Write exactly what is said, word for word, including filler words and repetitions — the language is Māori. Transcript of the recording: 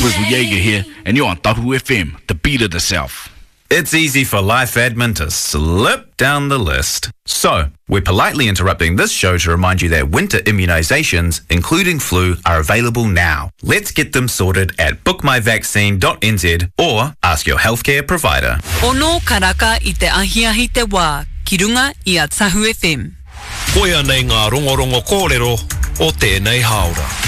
Frizzle Jaeger here, and you're on Tahu F M, the beat of the South. It's easy for Life Admin to slip down the list. So, we're politely interrupting this show to remind you that winter immunisations, including flu, are available now. Let's get them sorted at book my vaccine dot n z or ask your healthcare provider. Ono karaka I te ahiahi te wā, ki runga I a Tahu F M. Koia nei ngā rongorongo kōrero o tēnei haora.